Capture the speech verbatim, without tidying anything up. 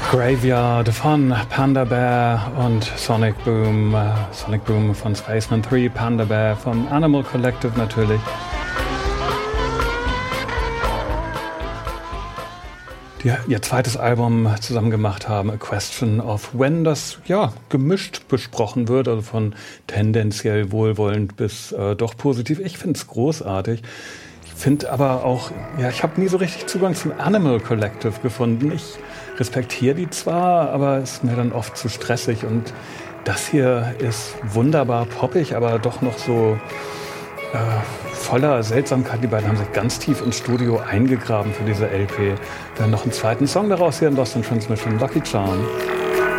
Graveyard von Panda Bear und Sonic Boom. Uh, Sonic Boom von Spaceman drei, Panda Bear von Animal Collective natürlich. Die ihr zweites Album zusammen gemacht haben, A Question of When, das ja gemischt besprochen wird, also von tendenziell wohlwollend bis äh, doch positiv. Ich finde es großartig. Ich finde aber auch, ja, ich habe nie so richtig Zugang zum Animal Collective gefunden. Ich respektiere die zwar, aber es ist mir dann oft zu stressig. Und das hier ist wunderbar poppig, aber doch noch so äh, voller Seltsamkeit. Die beiden haben sich ganz tief ins Studio eingegraben für diese L P. Wir haben noch einen zweiten Song daraus hier in Lost in Transmission, Lucky Charm.